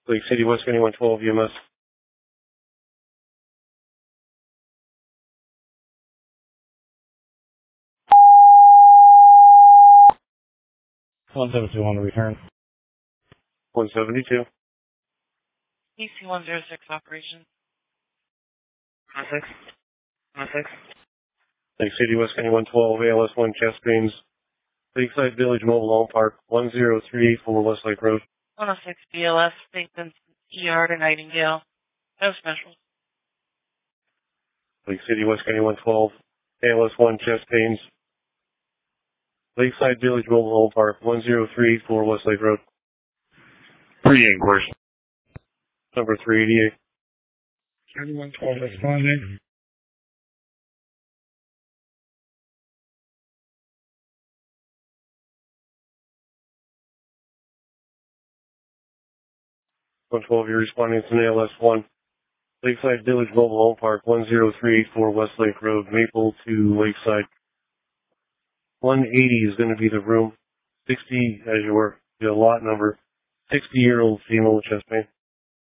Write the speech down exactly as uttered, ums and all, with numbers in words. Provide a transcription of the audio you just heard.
Lake City, West County one twelve, E M S. one seventy-two on the return. one seventy-two. E C one zero six operation. one six. one six. Lake City, West County one twelve, A L S one chest pains. Lakeside Village Mobile Home Park, one zero three eight four Westlake Road. one oh six B L S, Saint Vincent E R to Nightingale. No specials. Lake City, West County one twelve, A L S one chest pains. Lakeside Village Mobile Home Park, one zero three eight four Westlake Road. Pre-English. Number three eighty-eight. County one twelve responding. one twelve, you're responding to an A L S one. Lakeside Village Mobile Home Park, one zero three eight four Westlake Road, Maple to Lakeside. one eighty is going to be the room. sixty, as you were, the lot number. sixty-year-old female with chest pain.